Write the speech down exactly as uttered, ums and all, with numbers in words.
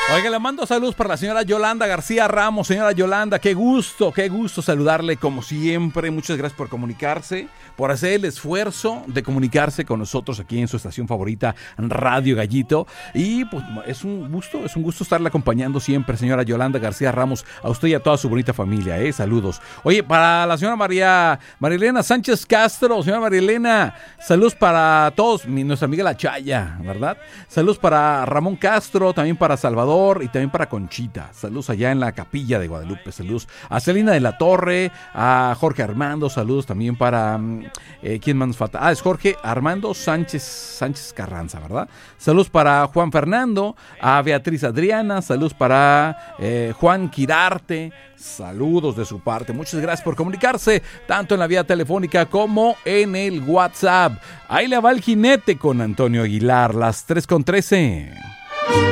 Oiga, le mando saludos para la señora Yolanda García Ramos. Señora Yolanda, qué gusto, qué gusto saludarle como siempre. Muchas gracias por comunicarse, por hacer el esfuerzo de comunicarse con nosotros aquí en su estación favorita, Radio Gallito. Y pues es un gusto, es un gusto estarle acompañando siempre, señora Yolanda García Ramos, a usted y a toda su bonita familia, ¿eh? Saludos. Oye, para la señora María, María Elena Sánchez Castro, señora María Elena, saludos para todos, mi, nuestra amiga La Chaya, ¿verdad? Saludos para Ramón Castro, también para Salvador y también para Conchita. Saludos allá en la Capilla de Guadalupe. Saludos a Celina de la Torre, a Jorge Armando. Saludos también para... Eh, ¿Quién más nos falta? Ah, es Jorge Armando Sánchez, Sánchez Carranza, ¿verdad? Saludos para Juan Fernando, a Beatriz Adriana. Saludos para eh, Juan Quirarte. Saludos de su parte. Muchas gracias por comunicarse, tanto en la vía telefónica como en el WhatsApp. Ahí le va el jinete con Antonio Aguilar, las tres con trece.